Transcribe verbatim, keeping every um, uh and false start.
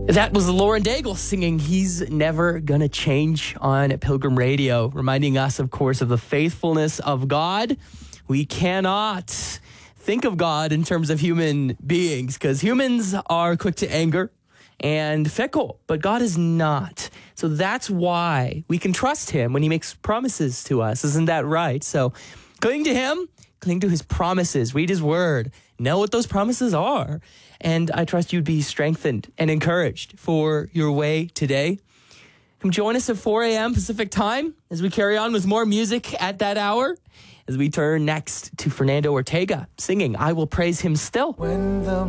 That was Lauren Daigle singing He's Never Gonna Change on Pilgrim Radio, reminding us, of course, of the faithfulness of God. We cannot think of God in terms of human beings because humans are quick to anger and fickle, but God is not. So that's why we can trust him when he makes promises to us. Isn't that right? So cling to him, cling to his promises, read his word, know what those promises are. And I trust you'd be strengthened and encouraged for your way today. Come join us at four a.m. Pacific time as we carry on with more music at that hour, as we turn next to Fernando Ortega singing I Will Praise Him Still. When the